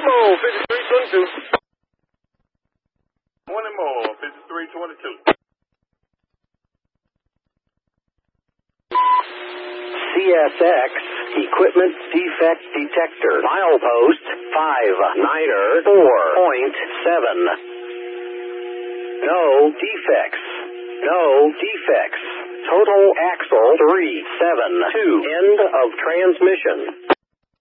more, 5322. 20 more, 5322. CSX Equipment Defect Detector. Milepost 594.7. No defects. No defects. Total axle 372. End of transmission.